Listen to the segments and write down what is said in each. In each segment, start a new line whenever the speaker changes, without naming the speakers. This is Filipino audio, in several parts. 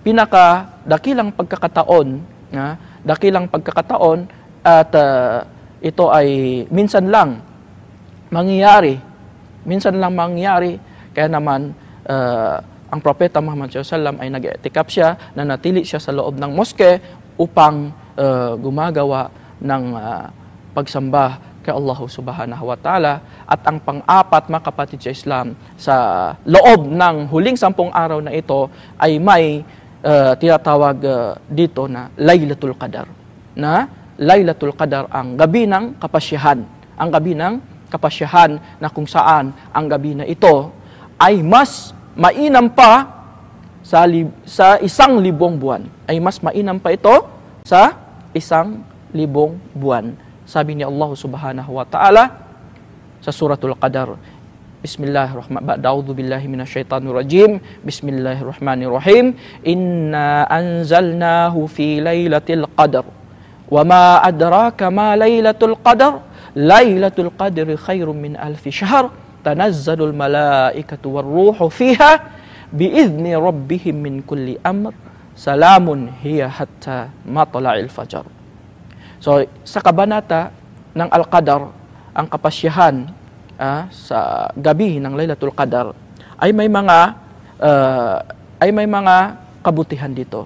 pinakadakilang pagkakataon, dakilang pagkakataon at ito ay minsan lang mangyayari. Kaya naman ang Propeta Muhammad SAW ay nag-i'tikaf siya, nanatili siya sa loob ng moske upang gumagawa ng pagsamba kay Allah Subhanahu wa Ta'ala. At ang pang-apat, mga kapatid sa Islam, sa loob ng huling 10 araw na ito ay may tinatawag dito na Laylatul Qadar. Na Laylatul Qadar ang gabi ng kapasyahan. Ang gabi ng kapasyahan na kung saan ang gabi na ito ay mas mainam pa sa 1,000 buwan. Ay mas mainam pa ito sa 1,000 buwan. Sabi ni Allah Subhanahu wa Ta'ala sa Suratul Qadar, Bismillahirrahmanirrahim. A'udzu billahi minasyaitonir rajim. Bismillahirrahmanirrahim. Inna anzalnahu fi lailatul qadar. Wa ma adraka ma lailatul qadar? Lailatul qadri khairum min alfi syahr. Tanazzalul malaikatu warruhu fiha biizni rabbihim min kulli amr. Salamun hiya hatta matla'il fajar. So, sa kabanata ng Al-Qadar, ang kapasyahan sa gabi ng Laylatul Qadar ay may mga kabutihan dito.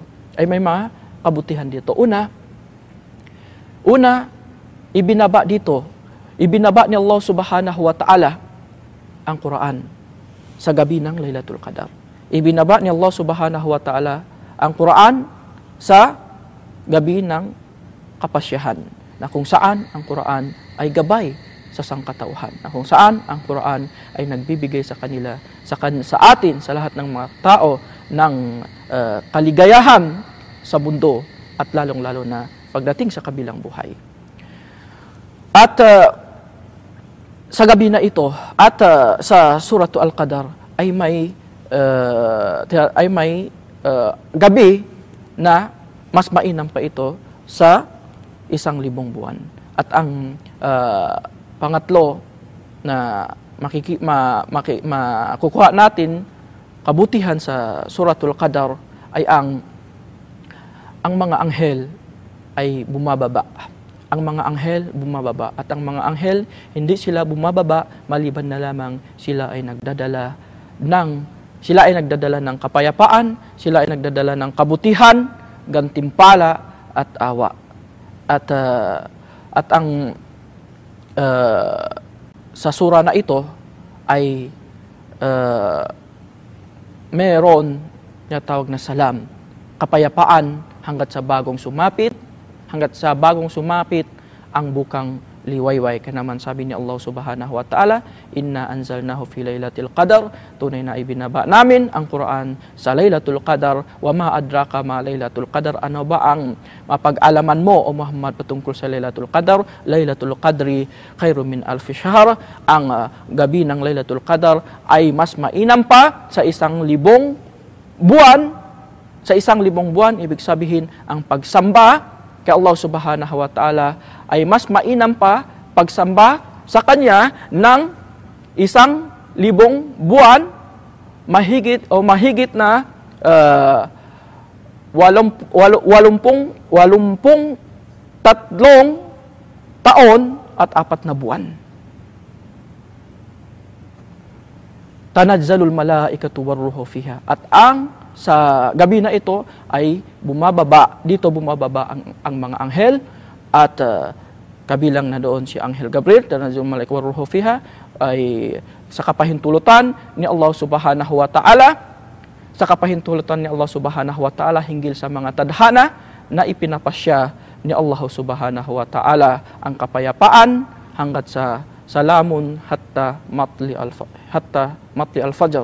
Una, ibinaba ni Allah Subhanahu wa Ta'ala ang Quran sa gabi ng Laylatul Qadar. Ibinaba ni Allah Subhanahu wa Ta'ala ang Quran sa gabi ng kapasyahan, na kung saan ang Quran ay gabay sa sangkatauhan, na kung saan ang Quran ay nagbibigay sa kanila, sa atin, sa lahat ng mga tao ng kaligayahan sa mundo at lalong-lalo na pagdating sa kabilang buhay. At sa gabi na ito at sa Suratul Al-Qadar ay may gabi na mas mainam pa ito sa 1,000 buwan. At ang pangatlo na makukuha natin kabutihan sa Suratul Qadar ay ang mga anghel ay bumababa. Ang mga anghel bumababa. At ang mga anghel, hindi sila bumababa maliban na lamang sila ay nagdadala ng kapayapaan, sila ay nagdadala ng kabutihan, gantimpala at awa. At ang sa sura na ito ay meron na tawag na salam, kapayapaan hanggat sa bagong sumapit ang bukang liwayway. Kaya naman sabi ni Allah Subhanahu wa Ta'ala, Inna anzalnahu fi laylatil qadar, tunay na ibinaba namin ang Quran sa Laylatul Qadar. Wa ma adraka ma Laylatul Qadar, ano ba ang mapag-alaman mo o Muhammad patungkol sa Laylatul Qadar? Laylatul Qadri khairum min alfi syahr. Ang gabi ng Laylatul Qadar ay mas mainam pa sa 1,000 buwan. Sa 1,000 buwan, ibig sabihin ang pagsamba kay Allah Subhanahu wa Ta'ala ay mas mainam pa pagsamba sa Kanya ng 1,000 buwan, mahigit na 83 taon at 4 na buwan. Tanazzalul malaikatu warruhu fiha. At sa gabi na ito ay bumababa ang mga anghel at kabilang na doon si Anghel Gabriel, Tanazzalul malaikatu warruhu fiha, ay sa kapahintulutan ni Allah Subhanahu wa Ta'ala, hinggil sa mga tadhana na ipinapasya ni Allah Subhanahu wa Ta'ala ang kapayapaan hanggat sa salamun hatta matli al-fajr.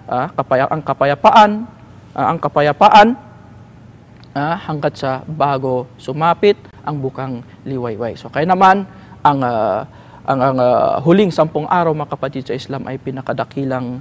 Ang kapayapaan hanggat sa bago sumapit ang bukang liwayway. So kaya naman ang huling 10 araw, mga kapatid sa Islam, ay pinakadakilang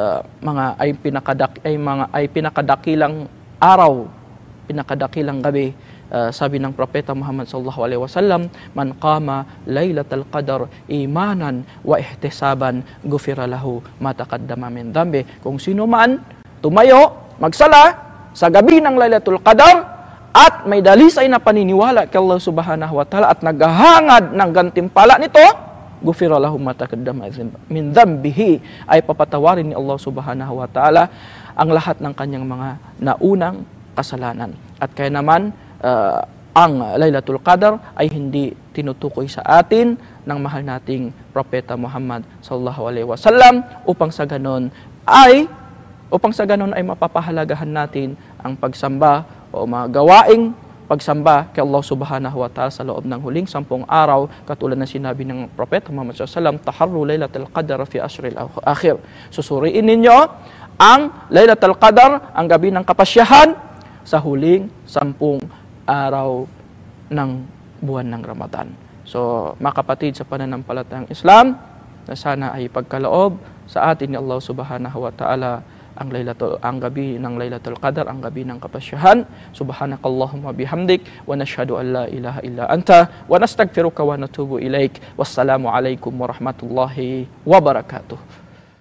pinakadakilang araw, pinakadakilang gabi. Sabi ng Propeta Muhammad sallallahu alaihi wasallam, man qama lailatal qadar imanan wa ihtisaban ghufira lahu ma taqaddama min dhanbi. Kung sino man tumayo, magsala sa gabi ng Lailatul Qadar at may dalisay na paniniwala kay Allah Subhanahu wa Ta'ala at naghahangad ng gantimpala nito, gufira lahu ma taqaddama min dhanbihi, ay papatawarin ni Allah Subhanahu wa Ta'ala ang lahat ng kanyang mga naunang kasalanan. At kaya naman ang Lailatul Qadar ay hindi tinutukoy sa atin ng mahal nating Propeta Muhammad sallallahu alaihi wasallam upang sa ganon ay mapapahalagahan natin ang pagsamba o mga gawaing pagsamba kay Allah Subhanahu wa Ta'ala sa loob ng huling 10 araw, katulad ng sinabi ng Propeta Muhammad sallallahu alaihi wasallam, taharru Lailatul Qadar fi ashril akhir. Susuriin ninyo ang Lailatul Qadar, ang gabi ng kapasyahan, sa huling 10 araw ng buwan ng Ramadan. So, mga kapatid sa pananampalatayang Islam, na sana ay pagkaloob sa atin ni Allah Subhanahu wa Ta'ala ang gabi ng Lailatul Qadar, ang gabi ng kapasyahan. Subhanakallahumma bihamdik wa nashhadu an la ilaha illa anta wa nastaghfiruka wa natubu ilaik. Wassalamu alaikum warahmatullahi wabarakatuh.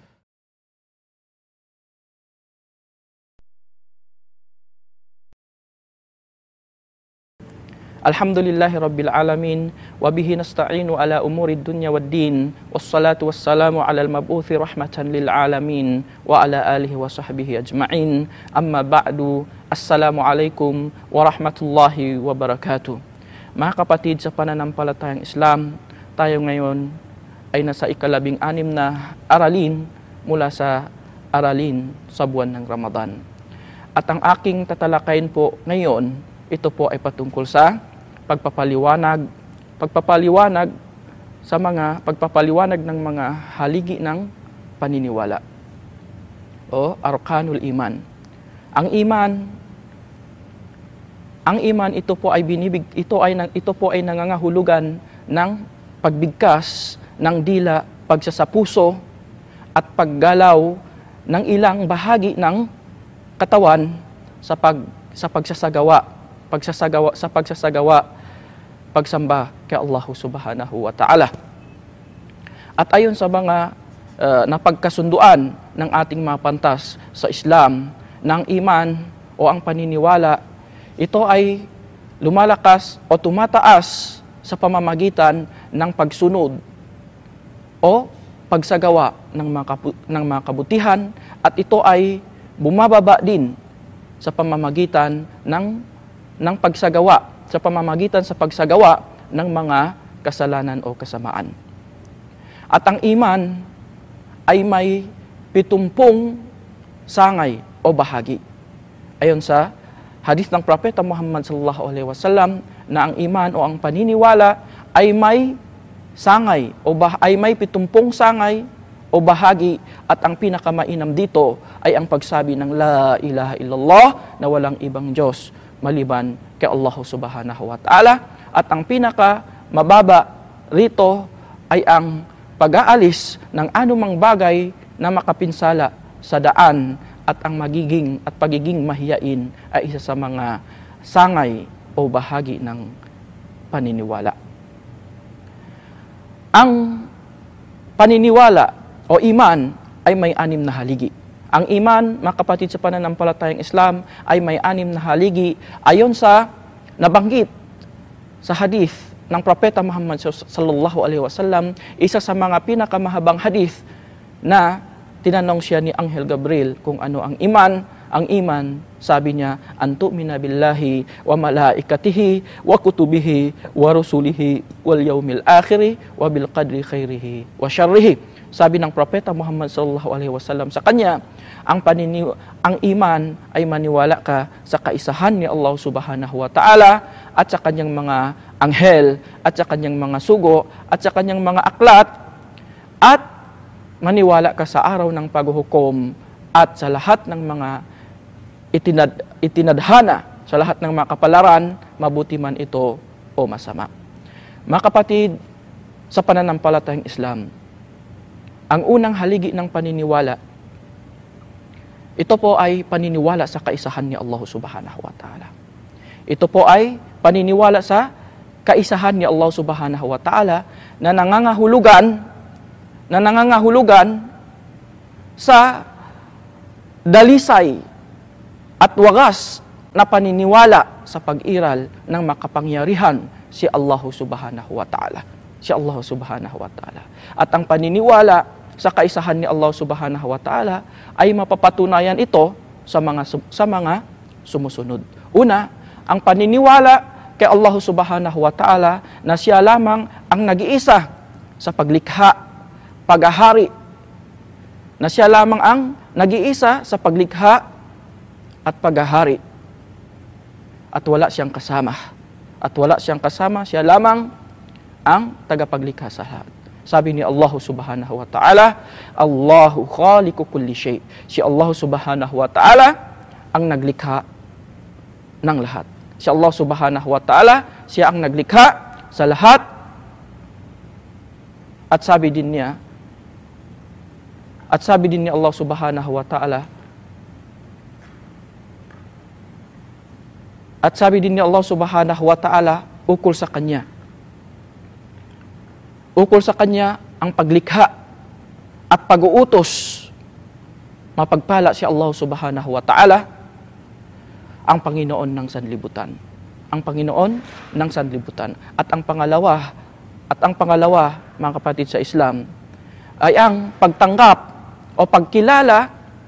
Alhamdulillahi Rabbil Alamin, wa bihi nasta'inu ala umuri dunya wad din, wassalatu wassalamu ala al-mab'uthi rahmatan lil alamin, wa ala alihi wa sahbihi ajma'in. Amma ba'du, assalamu alaikum wa rahmatullahi wa barakatuh. Mga kapatid sa pananampalatayang Islam, tayo ngayon ay nasa ika-16 na aralin mula sa aralin sa buwan ng Ramadan. At ang aking tatalakayin po ngayon, ito po ay patungkol sa pagpapaliwanag ng mga haligi ng paniniwala o arkanul iman. Ang iman ito po ay nangangahulugan ng pagbigkas ng dila, pagsasapuso at paggalaw ng ilang bahagi ng katawan sa pagsamba kay Allah Subhanahu wa Ta'ala. At ayon sa mga napagkasunduan ng ating mga pantas sa Islam, ng iman o ang paniniwala, ito ay lumalakas o tumataas sa pamamagitan ng pagsunod o pagsagawa ng mga kabutihan, at ito ay bumababa din sa pamamagitan ng pagsagawa ng mga kasalanan o kasamaan. At ang iman ay may 70 sangay o bahagi. Ayon sa hadith ng Propeta Muhammad sallallahu alaihi wasallam, na ang iman o ang paniniwala ay may sangay ay may 70 sangay o bahagi, at ang pinakamainam dito ay ang pagsabi ng la ilaha illallah, na walang ibang Diyos maliban kay Allah Subhanahu wa Ta'ala. At ang pinaka mababa rito ay ang pag-aalis ng anumang bagay na makapinsala sa daan, at ang pagiging mahiyain ay isa sa mga sangay o bahagi ng paniniwala. Ang paniniwala o iman ay may 6 na haligi. Ang iman, mga kapatid sa pananampalatayang Islam, ay may 6 na haligi ayon sa nabanggit sa hadith ng Propeta Muhammad sallallahu alaihi wasallam. Isa sa mga pinakamahabang hadith na tinanong siya ni Anghel Gabriel kung ano ang iman. Ang iman, sabi niya, an tu'mina billahi wa malaikatihi wa kutubihi wa rusulihi wal yawmil akhiri wa bil qadri khairihi wa syarrihi. Sabi ng Propeta Muhammad sallallahu alaihi wasallam sa kanya, ang iman ay maniwala ka sa kaisahan ni Allah Subhanahu wa Ta'ala, at sa kanyang mga anghel, at sa kanyang mga sugo, at sa kanyang mga aklat, at maniwala ka sa araw ng paghuhukom, at sa lahat ng mga itinadhana, sa lahat ng mga kapalaran, mabuti man ito o masama. Mga kapatid, sa pananampalatayang Islam, ang unang haligi ng paniniwala, ito po ay paniniwala sa kaisahan ni Allah Subhanahu wa Ta'ala. Ito po ay paniniwala sa kaisahan ni Allah Subhanahu wa Ta'ala na nangangahulugan sa dalisay at wagas na paniniwala sa pag-iral ng makapangyarihan si Allah subhanahu wa ta'ala. Si Allah subhanahu wa ta'ala. At ang paniniwala sa kaisahan ni Allah subhanahu wa ta'ala ay mapapatunayan ito sa mga sumusunod. Una, ang paniniwala kay Allah subhanahu wa ta'ala na siya lamang ang nag-iisa sa paglikha, paghahari, na siya lamang ang nag-iisa sa paglikha at paghahari. At wala siyang kasama. At wala siyang kasama, siya lamang ang tagapaglikha sa lahat. Sabi ni Allah subhanahu wa ta'ala, Allahu khaliqu kulli shay. Si Allah subhanahu wa ta'ala ang naglikha ng lahat. Si Allah subhanahu wa ta'ala, siya ang naglikha sa lahat. At sabi din ni Allah subhanahu wa ta'ala, ukol sa Kanya. Ukol sa Kanya ang paglikha at pag-uutos. Mapagpala si Allah subhanahu wa ta'ala, ang Panginoon ng sanlibutan. Ang Panginoon ng sanlibutan. At ang pangalawa, mga kapatid sa Islam, ay ang pagtanggap o pagkilala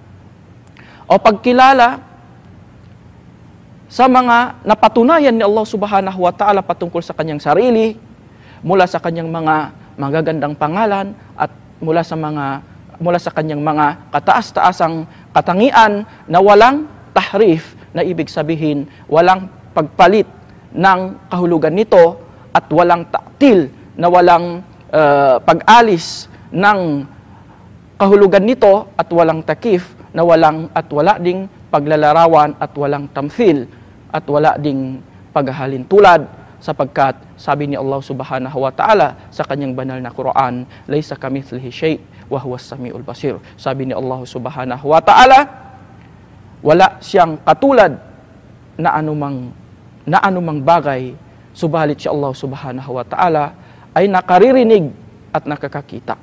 sa mga napatunayan ni Allah subhanahu wa ta'ala patungkol sa Kanyang sarili, mula sa Kanyang mga magagandang pangalan at mula sa Kanyang mga kataas-taasang katangian na walang tahrif, na ibig sabihin walang pagpalit ng kahulugan nito at walang taktil, na walang pag-alis ng kahulugan nito at walang takif, na wala ding paglalarawan at walang tamthil at wala ding paghahalin tulad, sapagkat sabi ni Allah subhanahu wa ta'ala sa Kanyang banal na Quran, laysa kamithlihi shay' wa huwas samiul basir. Sabi ni Allah subhanahu wa ta'ala, wala siyang katulad na anumang bagay, subalit si Allah subhanahu wa ta'ala ay nakaririnig at nakakakita.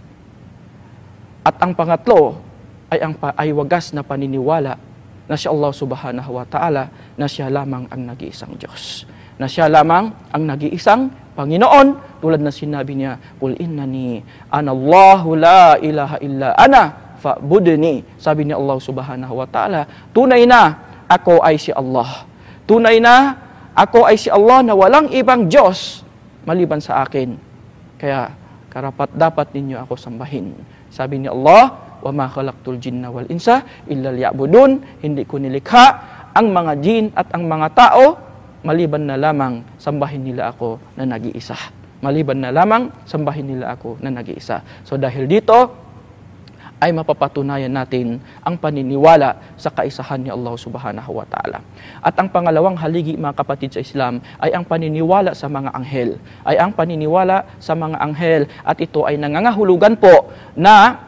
At ang pangatlo ay wagas na paniniwala na si Allah subhanahu wa ta'ala na siya lamang ang nag-iisang Diyos. Na siya lamang ang nag-iisang Panginoon, tulad na sinabi niya, Qul innani anallahu la ilaha illa ana fa'budni. Sabi ni Allah subhanahu wa ta'ala, tunay na ako ay si Allah. Tunay na ako ay si Allah na walang ibang Diyos maliban sa akin. Kaya karapat dapat ninyo ako sambahin. Sabi ni Allah, wa ma khalaqtul jinna wal insa illa liya'budun. Hindi ko nilikha ang mga jin at ang mga tao maliban na lamang sambahin nila ako na nag-iisa. Maliban na lamang sambahin nila ako na nag-iisa. So dahil dito ay mapapatunayan natin ang paniniwala sa kaisahan ni Allah subhanahu wa ta'ala. At ang pangalawang haligi, mga kapatid sa Islam, ay ang paniniwala sa mga anghel. At ito ay nangangahulugan po na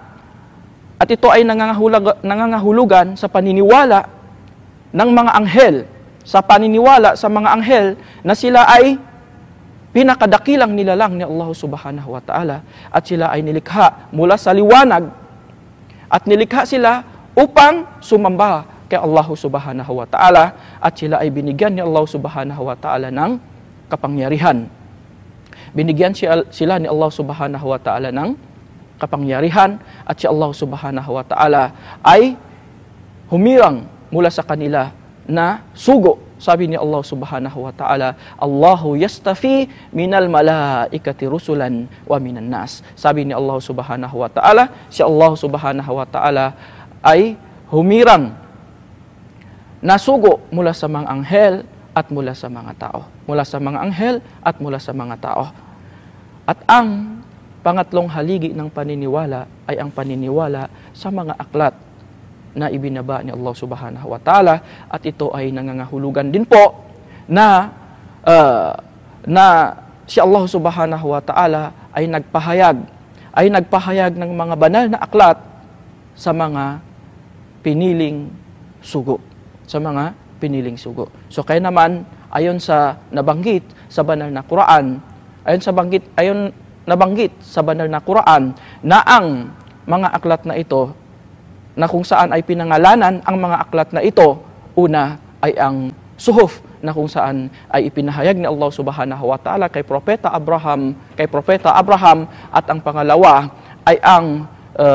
nangangahulugan sa paniniwala ng mga anghel, sa paniniwala sa mga anghel na sila ay pinakadakilang nilalang ni Allah subhanahu wa ta'ala, at sila ay nilikha mula sa liwanag, at nilikha sila upang sumamba kay Allah subhanahu wa ta'ala, at sila ay binigyan ni Allah subhanahu wa ta'ala ng kapangyarihan. Binigyan sila ni Allah subhanahu wa ta'ala ng kapangyarihan, at si Allah subhanahu wa ta'ala ay humirang mula sa kanila na sugo. Sabi ni Allah subhanahu wa ta'ala, Allahu yastafi minal malaikati rusulan wa minan nas. Sabi ni Allah subhanahu wa ta'ala, si Allah subhanahu wa ta'ala ay humirang na sugo mula sa mga anghel at mula sa mga tao. Mula sa mga anghel at mula sa mga tao. At ang pangatlong haligi ng paniniwala ay ang paniniwala sa mga aklat na ibinaba ni Allah subhanahu wa ta'ala, at ito ay nangangahulugan din po na si Allah subhanahu wa ta'ala ay nagpahayag ng mga banal na aklat sa mga piniling sugo. So kaya naman, ayon sa nabanggit sa banal na Quran, nabanggit sa banal na Quran na ang mga aklat na ito, na kung saan ay pinangalanan ang mga aklat na ito Una ay ang suhuf na kung saan ay ipinahayag ni Allah Subhanahu wa Ta'ala kay Propeta Abraham, at ang pangalawa ay ang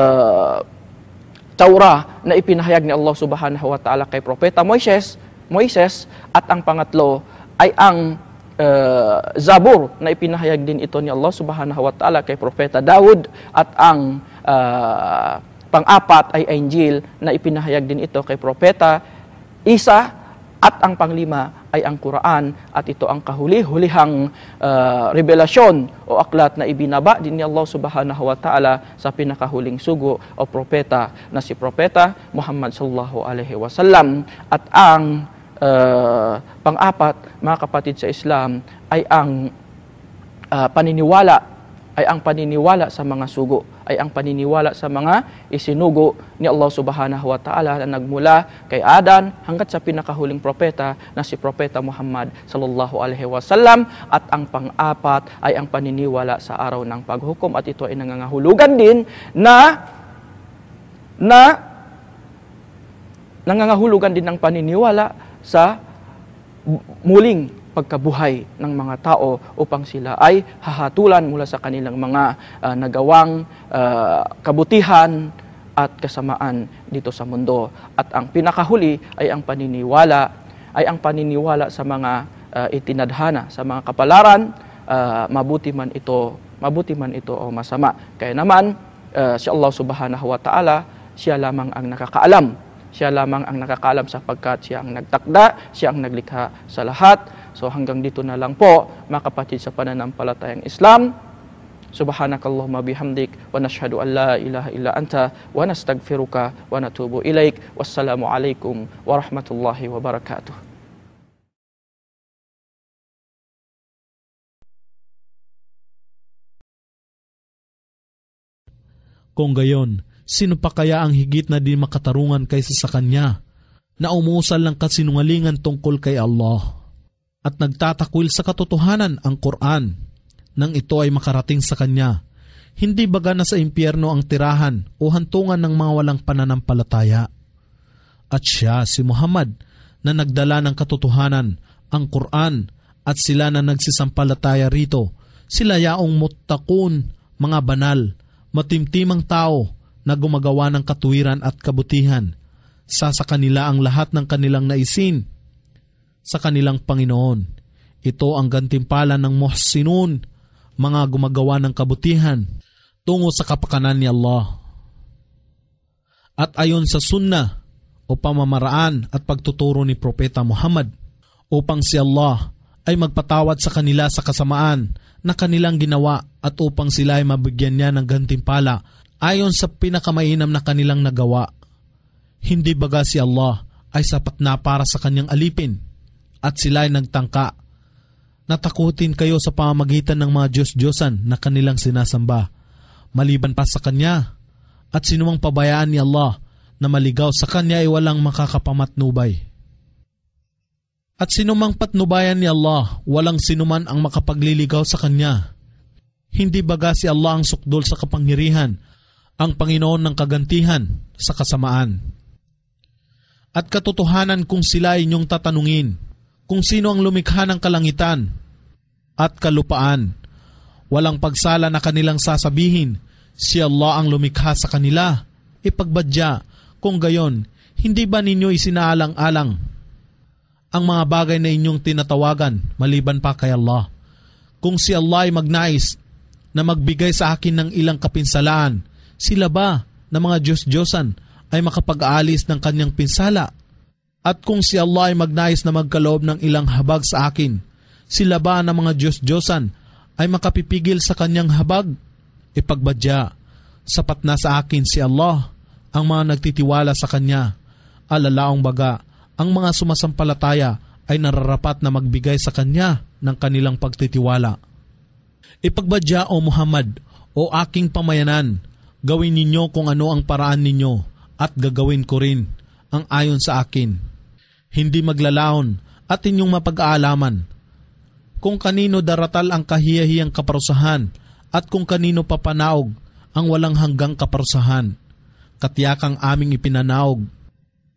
Taurah na ipinahayag ni Allah Subhanahu wa Ta'ala kay Propeta Moises, at ang pangatlo ay ang Zabur na ipinahayag din ito ni Allah Subhanahu wa Ta'ala kay Propeta Daud, at ang pang-apat ay Injil na ipinahayag din ito kay Propeta Isa, at ang panglima ay ang Quran, at ito ang kahuli-hulihang revelasyon o aklat na ibinaba din ni Allah Subhanahu wa Ta'ala sa pinakahuling sugo o propeta na si Propeta Muhammad sallallahu alaihi wasallam. At ang pang-apat, mga kapatid sa Islam, ay ang paniniwala sa mga sugo, ay ang paniniwala sa mga isinugo ni Allah Subhanahu wa Ta'ala na nagmula kay Adan hanggat sa pinakahuling propeta na si Propeta Muhammad sallallahu alaihi wasallam. At ang pang-apat ay ang paniniwala sa araw ng paghukom, at ito ay nangangahulugan din nangangahulugan din ng paniniwala sa muling pagkabuhay ng mga tao upang sila ay hahatulan mula sa kanilang mga nagawang kabutihan at kasamaan dito sa mundo. At ang pinakahuli ay ang paniniwala sa mga itinadhana, sa mga kapalaran, mabuti man ito o masama. Kaya naman si Allah Subhanahu wa Ta'ala, siya lamang ang nakakaalam. Siya lamang ang nakakaalam sapagkat siya ang nagtakda, siya ang naglikha sa lahat. So hanggang dito na lang po, mga kapatid sa pananampalatayang Islam. Subhanakallahumma bihamdik wa nashhadu an la ilaha illa anta wa nastaghfiruka wa natubu ilaik. Wassalamu alaikum warahmatullahi wabarakatuh.
Kung gayon, sino pa kaya ang higit na di makatarungan kaysa sa Kanya, na umuusal ng kasinungalingan tungkol kay Allah, at nagtatakwil sa katotohanan ang Quran, nang ito ay makarating sa Kanya? Hindi baga na sa impyerno ang tirahan o hantungan ng mga walang pananampalataya? At siya, si Muhammad, na nagdala ng katotohanan, ang Quran, at sila na nagsisampalataya rito, sila yaong muttaqun, mga banal, matimtimang tao, na gumagawa ng katuwiran at kabutihan. Sa kanila ang lahat ng kanilang naisin sa kanilang Panginoon. Ito ang gantimpala ng muhsinun, mga gumagawa ng kabutihan tungo sa kapakanan ni Allah. At ayon sa sunnah o pamamaraan at pagtuturo ni Propeta Muhammad, upang si Allah ay magpatawad sa kanila sa kasamaan na kanilang ginawa, at upang sila ay mabigyan niya ng gantimpala ayon sa pinakamainam na kanilang nagawa. Hindi baga si Allah ay sapat na para sa kanyang alipin, at sila ay nagtangka. Natakutin kayo sa pamamagitan ng mga Diyos-Diyosan na kanilang sinasamba, maliban pa sa Kanya, at sinumang pabayaan ni Allah na maligaw sa Kanya ay walang makakapamatnubay. At sinumang patnubayan ni Allah, walang sinuman ang makapagliligaw sa Kanya. Hindi baga si Allah ang sukdol sa kapangyarihan, ang Panginoon ng kagantihan sa kasamaan. At katotohanan kung sila ay inyong tatanungin, kung sino ang lumikha ng kalangitan at kalupaan, walang pagsala na kanilang sasabihin, si Allah ang lumikha sa kanila. Ipagbadya, kung gayon, hindi ba ninyo isinaalang-alang ang mga bagay na inyong tinatawagan maliban pa kay Allah? Kung si Allah ay magnais na magbigay sa akin ng ilang kapinsalaan, sila ba na mga Diyos-Diyosan ay makapag-aalis ng kanyang pinsala? At kung si Allah ay magnais na magkaloob ng ilang habag sa akin, sila ba na mga Diyos-Diyosan ay makapipigil sa kanyang habag? Ipagbadya, sapat na sa akin si Allah, ang mga nagtitiwala sa Kanya. Alalaong baga, ang mga sumasampalataya ay nararapat na magbigay sa Kanya ng kanilang pagtitiwala. Ipagbadya, O Muhammad, o aking pamayanan, gawin ninyo kung ano ang paraan ninyo, at gagawin ko rin ang ayon sa akin. Hindi maglalaon at inyong mapag-aalaman kung kanino daratal ang kahiyahiyang kaparusahan, at kung kanino papanaog ang walang hanggang kaparusahan. Katiyakang aming ipinanaog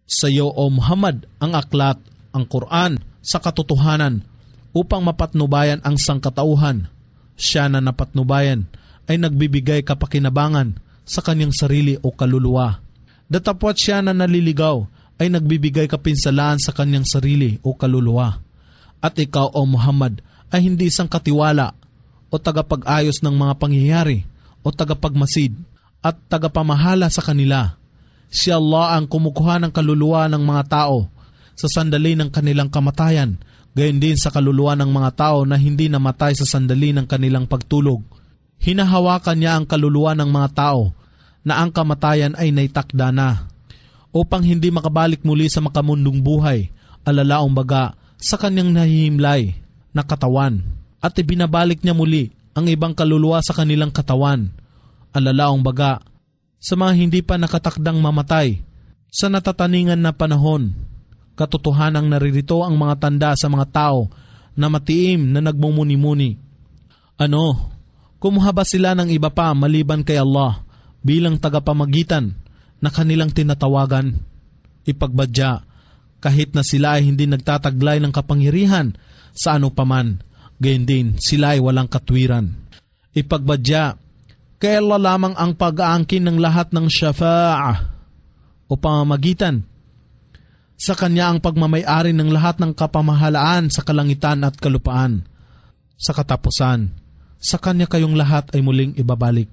Sa iyo, O Muhammad, ang aklat, ang Quran, sa katotohanan, upang mapatnubayan ang sangkatauhan. Siya na napatnubayan ay nagbibigay kapakinabangan sa kanyang sarili o kaluluwa. Datapwat siya na naliligaw ay nagbibigay kapinsalaan sa kanyang sarili o kaluluwa. At ikaw, O Muhammad, ay hindi isang katiwala o tagapag-ayos ng mga pangyayari o tagapagmasid at tagapamahala sa kanila. Si Allah ang kumukuha ng kaluluwa ng mga tao sa sandali ng kanilang kamatayan, gayon din sa kaluluwa ng mga tao na hindi namatay sa sandali ng kanilang pagtulog. Hinahawakan niya ang kaluluwa ng mga tao na ang kamatayan ay naitakda na, upang hindi makabalik muli sa makamundong buhay, alalaong baga sa kanyang nahihimlay na katawan, at ibinabalik niya muli ang ibang kaluluwa sa kanilang katawan, alalaong baga sa mga hindi pa nakatakdang mamatay sa natataningan na panahon. Katotohanang naririto ang mga tanda sa mga tao na matiim na nagmumuni-muni. Kumuha ba sila ng iba pa maliban kay Allah bilang tagapamagitan na kanilang tinatawagan? Ipagbadya, kahit na sila ay hindi nagtataglay ng kapangyarihan sa ano paman, gayon din sila ay walang katwiran. Ipagbadya, kay Allah lamang ang pag-aangkin ng lahat ng syafa'ah o pamamagitan. Sa Kanya ang pagmamayari ng lahat ng kapamahalaan sa kalangitan at kalupaan. Sa katapusan, sa Kanya kayong lahat ay muling ibabalik.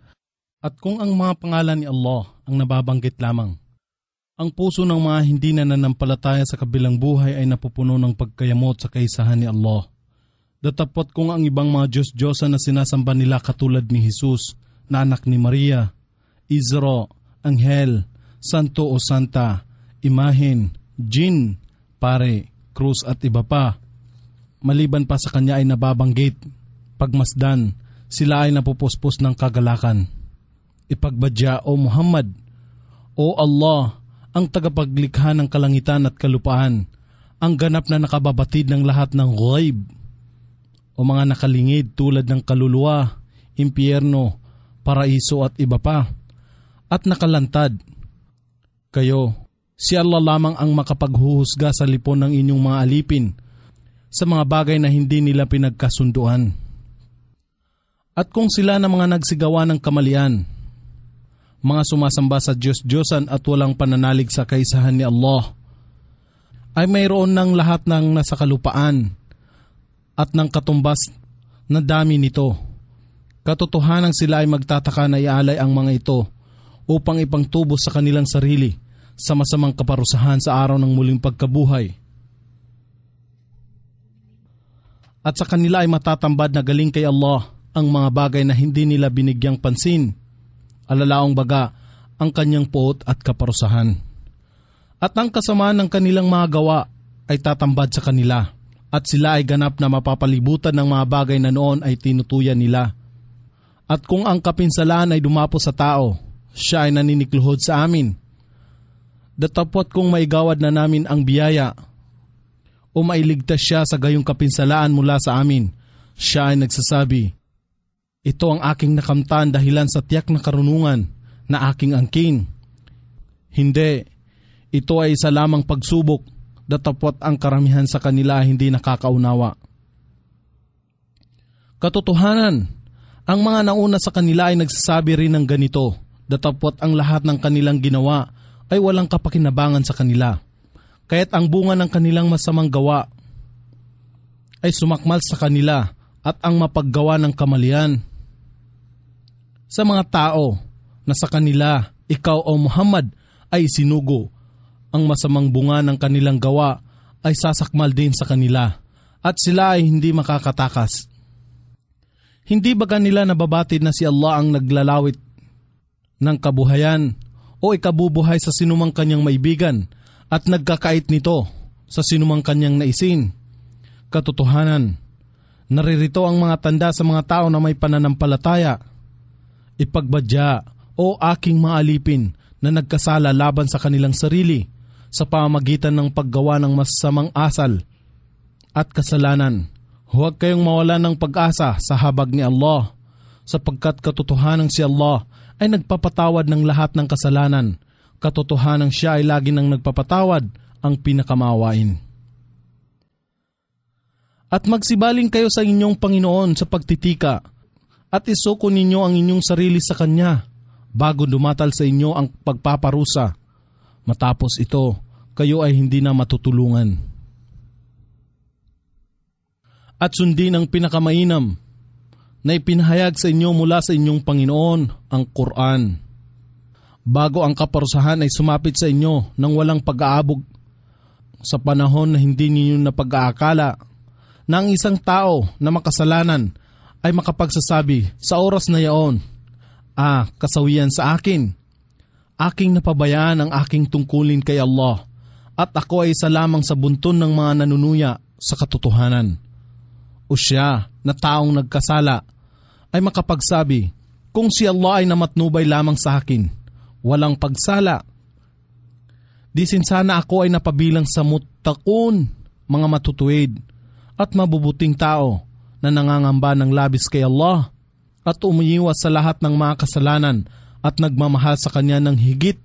At kung ang mga pangalan ni Allah ang nababanggit lamang, ang puso ng mga hindi na nanampalataya sa kabilang buhay ay napupuno ng pagkayamot sa kaisahan ni Allah. Datapot kung ang ibang mga Diyos-Diyosa na sinasamba nila katulad ni Jesus, na anak ni Maria, Isra, Anghel, Santo o Santa, Imahen, Jin, Pare, Krus at iba pa. Maliban pa sa Kanya ay nababanggit, pagmasdan, sila ay napupuspos ng kagalakan. Ipagbadya, O Muhammad, O Allah, ang tagapaglikha ng kalangitan at kalupaan, ang ganap na nakababatid ng lahat ng ghaib, o mga nakalingid tulad ng kaluluwa, impyerno, paraiso at iba pa, at nakalantad. Kayo, si Allah lamang ang makapaghuhusga sa lipon ng inyong mga alipin sa mga bagay na hindi nila pinagkasunduan. At kung sila na mga nagsigawa ng kamalian, mga sumasamba sa Diyos-Diyosan at walang pananalig sa kaisahan ni Allah, ay mayroon ng lahat ng nasa kalupaan at ng katumbas na dami nito. Katotohanan sila ay magtataka na ialay ang mga ito upang ipangtubos sa kanilang sarili sa masamang kaparusahan sa araw ng muling pagkabuhay. At sa kanila ay matatambad na galing kay Allah ang mga bagay na hindi nila binigyang pansin, alalaong baga ang kanyang puot at kaparusahan. At ang kasamaan ng kanilang mga gawa ay tatambad sa kanila, at sila ay ganap na mapapalibutan ng mga bagay na noon ay tinutuyan nila. At kung ang kapinsalaan ay dumapo sa tao, siya ay naninikluhod sa amin. Datapot kung maigawad na namin ang biyaya o mailigtas siya sa gayong kapinsalaan mula sa amin, siya ay nagsasabi, ito ang aking nakamtan dahilan sa tiyak na karunungan na aking angkin. Hindi, ito ay isa lamang pagsubok, datapot ang karamihan sa kanila hindi nakakaunawa. Katotohanan, ang mga nauna sa kanila ay nagsasabi rin ng ganito, datapot ang lahat ng kanilang ginawa ay walang kapakinabangan sa kanila. Kaya't ang bunga ng kanilang masamang gawa ay sumakmal sa kanila at ang mapaggawa ng kamalian. Sa mga tao na sa kanila, ikaw o Muhammad ay sinugo, ang masamang bunga ng kanilang gawa ay sasakmal din sa kanila at sila ay hindi makakatakas. Hindi ba kanila nababatid na si Allah ang naglalawit ng kabuhayan o ikabubuhay sa sinumang kanyang maibigan at nagkakait nito sa sinumang kanyang naisin? Katotohanan, naririto ang mga tanda sa mga tao na may pananampalataya. Ipagbadya, o aking mga alipin na nagkasala laban sa kanilang sarili sa pamamagitan ng paggawa ng masasamang asal at kasalanan. Huwag kayong mawalan ng pag-asa sa habag ni Allah, sapagkat katotohanan si Allah ay nagpapatawad ng lahat ng kasalanan, Katotohanang siya ay lagi nang nagpapatawad, ang pinakamaawain. At magsibaling kayo sa inyong Panginoon sa pagtitika at isuko ninyo ang inyong sarili sa Kanya bago dumatal sa inyo ang pagpaparusa. Matapos ito, kayo ay hindi na matutulungan. At sundin ang pinakamainam na ipinahayag sa inyo mula sa inyong Panginoon, ang Quran. Bago ang kaparusahan ay sumapit sa inyo nang walang pag-aabog sa panahon na hindi ninyo napag-aakala na ang isang tao na makasalanan ay makapagsasabi sa oras na yaon, kasawian sa akin. Aking napabayaan ang aking tungkulin kay Allah at ako ay isa lamang sa bunton ng mga nanunuya sa katotohanan. O siya na taong nagkasala ay makapagsabi, kung si Allah ay namatnubay lamang sa akin, walang pagsala. Disin sana ako ay napabilang sa muttaqun, mga matutuwid at mabubuting tao na nangangamba ng labis kay Allah at umiiwas sa lahat ng mga kasalanan at nagmamahal sa Kanya ng higit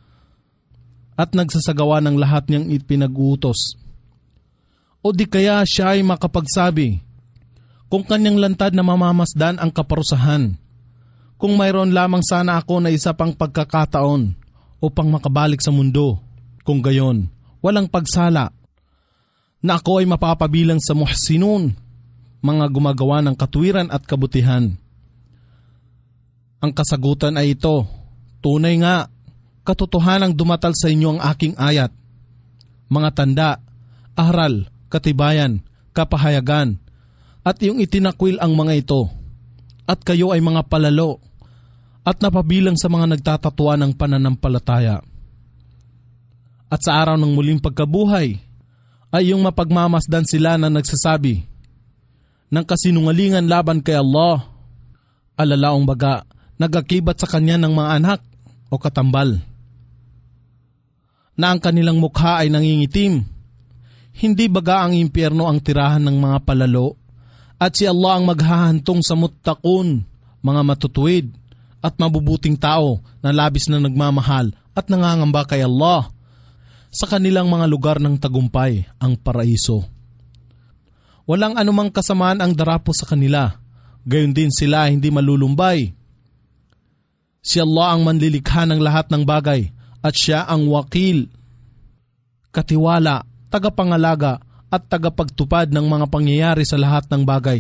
at nagsasagawa ng lahat niyang ipinag-uutos. O di kaya siya ay makapagsabi, kung kanyang lantad na mamamasdan ang kaparusahan, kung mayroon lamang sana ako na isa pang pagkakataon upang makabalik sa mundo, kung gayon, walang pagsala, na ako ay mapapabilang sa muhsinun, mga gumagawa ng katuwiran at kabutihan. Ang kasagutan ay ito, tunay nga, katotohanang dumatal sa inyo ang aking ayat. Mga tanda, aral, katibayan, kapahayagan, at iyong itinakwil ang mga ito. At kayo ay mga palalo, at napabilang sa mga nagtatatwa ng pananampalataya. At sa araw ng muling pagkabuhay, ay yung mapagmamasdan sila na nagsasabi ng kasinungalingan laban kay Allah. Alalaong baga, nagakibat sa Kanya ng mga anak o katambal, na ang kanilang mukha ay nangingitim. Hindi baga ang impyerno ang tirahan ng mga palalo, at si Allah ang maghahantong sa muttaqun, mga matutuwid at mabubuting tao na labis na nagmamahal at nangangamba kay Allah, sa kanilang mga lugar ng tagumpay, ang paraiso. Walang anumang kasamaan ang darapo sa kanila, gayon din sila hindi malulumbay. Si Allah ang manlilikha ng lahat ng bagay at siya ang wakil, katiwala, tagapangalaga at tagapagtupad ng mga pangyayari sa lahat ng bagay.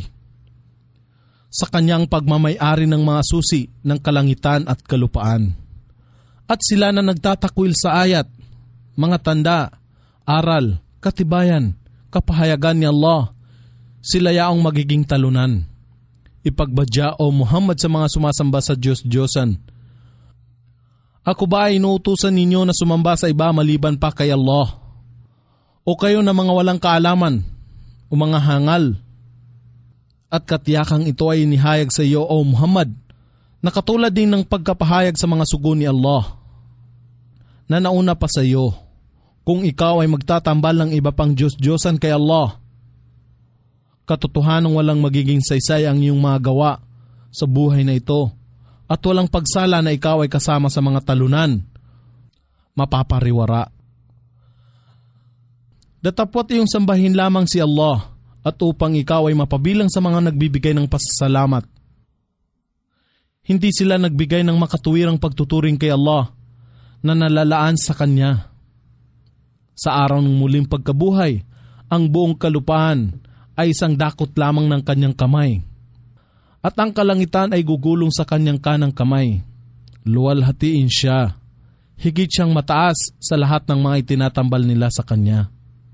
Sa kanyang pagmamay-ari ng mga susi ng kalangitan at kalupaan. At sila na nagtatakwil sa ayat, mga tanda, aral, katibayan, kapahayagan ni Allah, sila yaong magiging talunan. Ipagbadya o Muhammad sa mga sumasamba sa Diyos-Diyosan. Ako ba ay inuutusan ninyo na sumamba sa iba maliban pa kay Allah? O kayo na mga walang kaalaman o mga hangal? At katiyakang ito ay inihayag sa iyo o Muhammad, na katulad din ng pagkapahayag sa mga sugo ni Allah, na nauna pa sa iyo. Kung ikaw ay magtatambal ng iba pang Diyos-Diyosan kay Allah, katotohanang walang magiging saysay ang iyong mga gawa sa buhay na ito at walang pagsala na ikaw ay kasama sa mga talunan, mapapariwara. Datapwat iyong sambahin lamang si Allah at upang ikaw ay mapabilang sa mga nagbibigay ng pasasalamat. Hindi sila nagbigay ng makatuwirang pagtuturing kay Allah na nalalaan sa Kanya. Sa araw ng muling pagkabuhay, ang buong kalupaan ay isang dakot lamang ng Kanyang kamay. At ang kalangitan ay gugulong sa Kanyang kanang kamay. Luwalhatiin siya. Higit siyang mataas sa lahat ng mga itinatambal nila sa Kanya.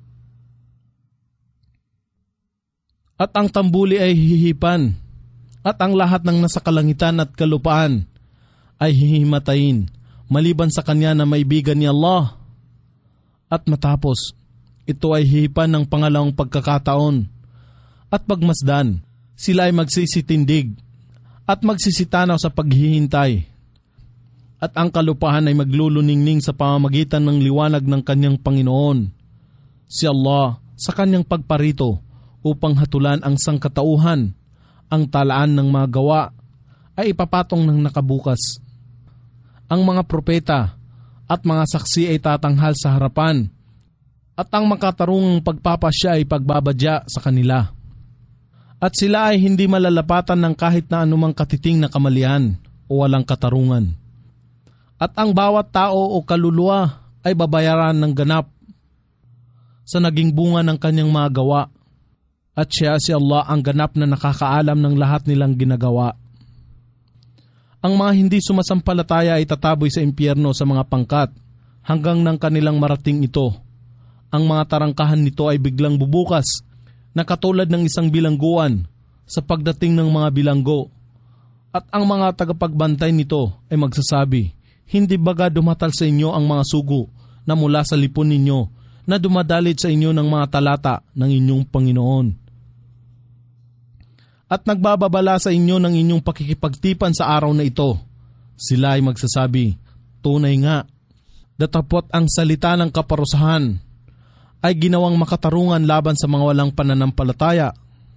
At ang tambuli ay hihipan. At ang lahat ng nasa kalangitan at kalupaan ay hihimatayin, maliban sa Kanya na maibigan ni Allah. At matapos, ito ay hihipan ng pangalawang pagkakataon. At pagmasdan, sila ay magsisitindig at magsisitanaw sa paghihintay. At ang kalupahan ay magluluningning sa pamamagitan ng liwanag ng Kanyang Panginoon, si Allah, sa Kanyang pagparito upang hatulan ang sangkatauhan. Ang talaan ng mga gawa ay ipapatong ng nakabukas. Ang mga propeta at mga saksi ay tatanghal sa harapan, at ang makatarungang pagpapasya ay pagbabadya sa kanila. At sila ay hindi malalapatan ng kahit na anumang katiting na kamalian o walang katarungan. At ang bawat tao o kaluluwa ay babayaran ng ganap sa naging bunga ng kanyang mga gawa. At siya si Allah ang ganap na nakakaalam ng lahat nilang ginagawa. Ang mga hindi sumasampalataya ay tataboy sa impyerno sa mga pangkat hanggang nang kanilang marating ito. Ang mga tarangkahan nito ay biglang bubukas na katulad ng isang bilangguan sa pagdating ng mga bilanggo. At ang mga tagapagbantay nito ay magsasabi, hindi baga dumatal sa inyo ang mga sugo na mula sa lipon ninyo na dumadalit sa inyo ng mga talata ng inyong Panginoon. At nagbababala sa inyo ng inyong pakikipagtipan sa araw na ito. Sila ay magsasabi, tunay nga, datapot ang salita ng kaparusahan ay ginawang makatarungan laban sa mga walang pananampalataya.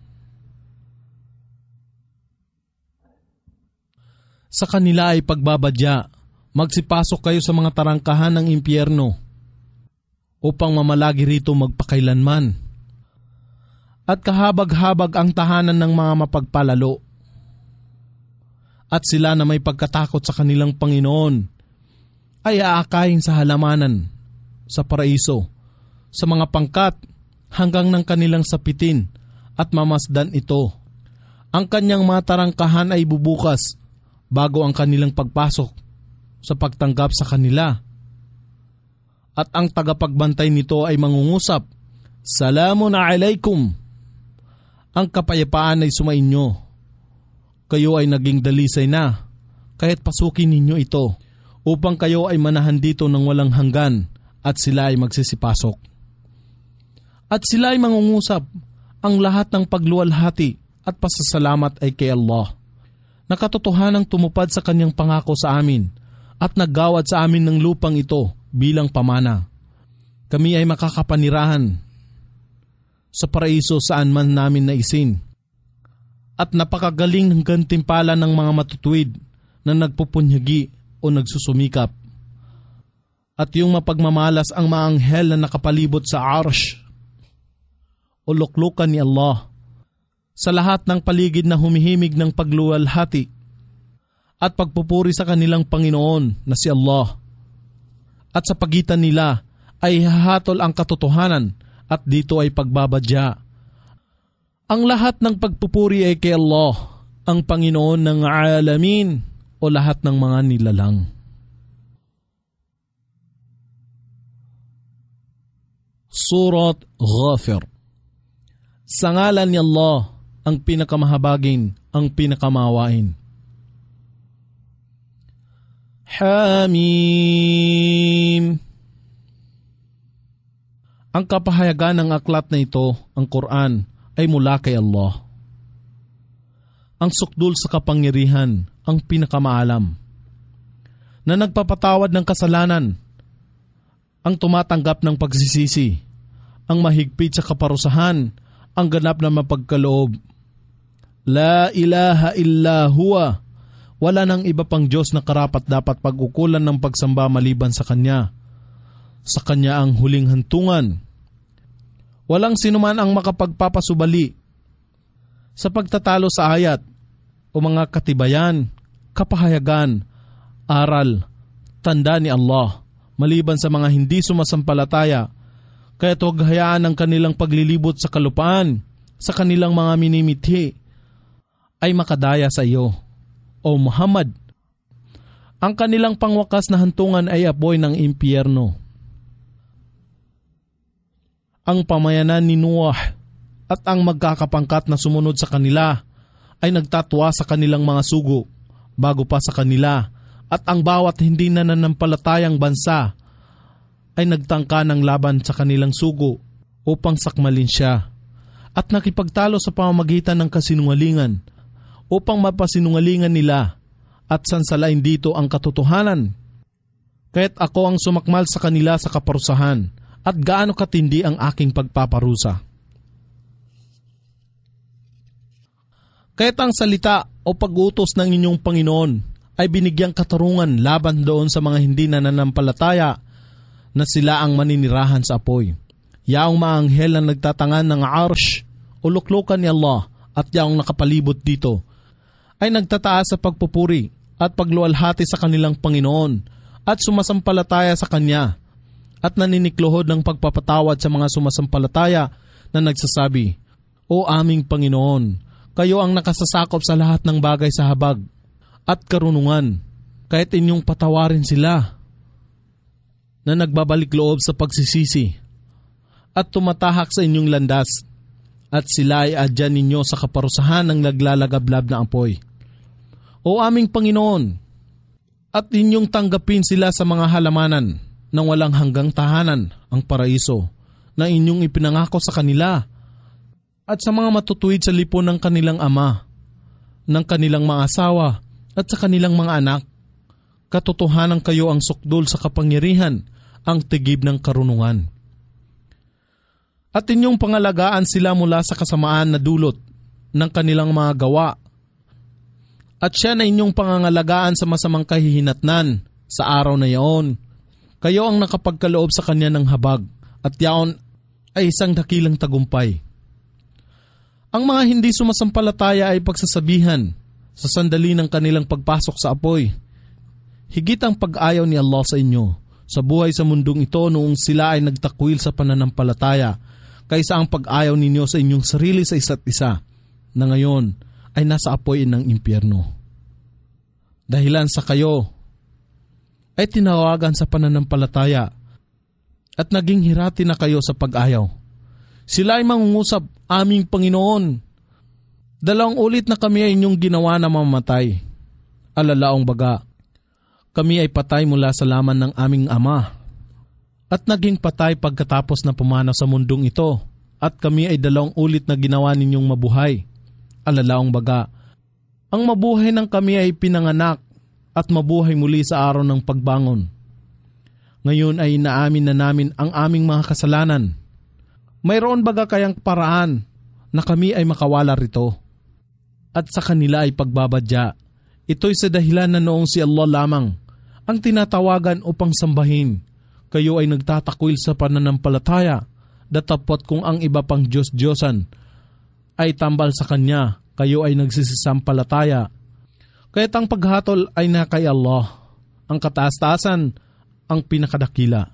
Sa kanila ay pagbabadya, magsipasok kayo sa mga tarangkahan ng impyerno upang mamalagi rito magpakailanman. At kahabag-habag ang tahanan ng mga mapagpalalo. At sila na may pagkatakot sa kanilang Panginoon ay aakayin sa halamanan, sa paraiso, sa mga pangkat hanggang ng kanilang sapitin at mamasdan ito. Ang kanyang mga tarangkahan ay bubukas bago ang kanilang pagpasok sa pagtanggap sa kanila. At ang tagapagbantay nito ay mangungusap, Salamun alaikum. Ang kapayapaan ay sumainyo. Kayo ay naging dalisay na, kaya't pasukin ninyo ito, upang kayo ay manahan dito ng walang hanggan at sila ay magsisipasok. At sila ay mangungusap, ang lahat ng pagluwalhati at pasasalamat ay kay Allah. Nakatotohanang tumupad sa kanyang pangako sa amin at naggawad sa amin ng lupang ito bilang pamana. Kami ay makakapanirahan sa paraiso saan man namin naisin. At napakagaling ng gantimpala ng mga matutuwid na nagpupunyagi o nagsusumikap. At yung mapagmamalas ang mga anghel na nakapalibot sa arsh o luklukan ni Allah sa lahat ng paligid na humihimig ng pagluwalhati at pagpupuri sa kanilang Panginoon na si Allah. At sa pagitan nila ay hahatol ang katotohanan at dito ay pagbabadya. Ang lahat ng pagpupuri ay kay Allah, ang Panginoon ng alamin o lahat ng mga nilalang. Surat Ghafir. Sa ngalan ni Allah, ang pinakamahabagin, ang pinakamawain. Hamim. Ang kapahayagan ng aklat na ito, ang Quran, ay mula kay Allah. Ang sukdul sa kapangyarihan, ang pinakamaalam, na nagpapatawad ng kasalanan, ang tumatanggap ng pagsisisi, ang mahigpit sa kaparusahan, ang ganap na mapagkaloob. La ilaha illa huwa. Wala nang iba pang Diyos na karapat dapat pag-ukulan ng pagsamba maliban sa Kanya. Sa Kanya ang huling hantungan. Walang sinuman ang makapagpapasubali sa pagtatalo sa ayat o mga katibayan, kapahayagan, aral, tanda ni Allah, maliban sa mga hindi sumasampalataya. Kaya't huwag hayaan ang kanilang paglilibot sa kalupaan, sa kanilang mga minimithi, ay makadaya sa iyo, O Muhammad. Ang kanilang pangwakas na hantungan ay apoy ng impyerno. Ang pamayanan ni Nuh at ang magkakapangkat na sumunod sa kanila ay nagtatwa sa kanilang mga sugo bago pa sa kanila, at ang bawat hindi nananampalatayang bansa ay nagtangka ng laban sa kanilang sugo upang sakmalin siya, at nakipagtalo sa pamamagitan ng kasinungalingan upang mapasinungalingan nila at sansalain dito ang katotohanan. Kaya't ako ang sumakmal sa kanila sa kaparusahan, at gaano katindi ang aking pagpaparusa. Kaya't ang salita o pag-utos ng inyong Panginoon
ay binigyang katarungan laban doon sa mga hindi nananampalataya na sila ang maninirahan sa apoy. Yaong mga anghel na nagtatangan ng arsh o luklukan ni Allah at yaong nakapalibot dito ay nagtataas sa pagpupuri at pagluwalhati sa kanilang Panginoon at sumasampalataya sa Kanya at naninikluhod ng pagpapatawad sa mga sumasampalataya na nagsasabi, O aming Panginoon, kayo ang nakasasakop sa lahat ng bagay sa habag at karunungan, kahit inyong patawarin sila na nagbabalik loob sa pagsisisi at tumatahak sa inyong landas at sila ay adyan ninyo sa kaparusahan ng naglalagablab na apoy. O aming Panginoon, at inyong tanggapin sila sa mga halamanan ng walang hanggang tahanan, ang paraiso, na inyong ipinangako sa kanila at sa mga matutuwid sa lipon ng kanilang ama, ng kanilang mga asawa at sa kanilang mga anak. Katotohanan kayo ang sukdol sa kapangyarihan, ang tigib ng karunungan. At inyong pangalagaan sila mula sa kasamaan na dulot ng kanilang mga gawa. At siya na inyong pangangalagaan sa masamang kahihinatnan sa araw na yaon. Kayo ang nakapagkaloob sa kanya ng habag at yaon ay isang dakilang tagumpay. Ang mga hindi sumasampalataya ay pagsasabihan sa sandali ng kanilang pagpasok sa apoy. Higit ang pag-ayaw ni Allah sa inyo sa buhay sa mundong ito noong sila ay nagtakwil sa pananampalataya kaysa ang pag-ayaw ninyo sa inyong sarili sa isa't isa na ngayon ay nasa apoy ng impyerno. Dahilan sa kayo ay tinawagan sa pananampalataya at naging hirati na kayo sa pag-ayaw. Sila ay mangungusap, aming Panginoon. 2 ulit na kami ay inyong ginawa na mamatay. Alalaong baga, kami ay patay mula sa laman ng aming ama at naging patay pagkatapos na pumanaw sa mundong ito at kami ay 2 ulit na ginawa ninyong mabuhay. Alalaong baga, ang mabuhay ng kami ay pinanganak at mabuhay muli sa araw ng pagbangon. Ngayon ay inaamin na namin ang aming mga kasalanan. Mayroon baga kayang paraan na kami ay makawala rito at sa kanila ay pagbabadya? Ito'y sa dahilan na noong si Allah lamang ang tinatawagan upang sambahin. Kayo ay nagtatakwil sa pananampalataya, datapot kung ang iba pang Diyos-Diyosan ay tambal sa Kanya, kayo ay nagsisisampalataya. Kaya't ang paghatol ay na kay Allah, ang kataas-taasan, ang pinakadakila.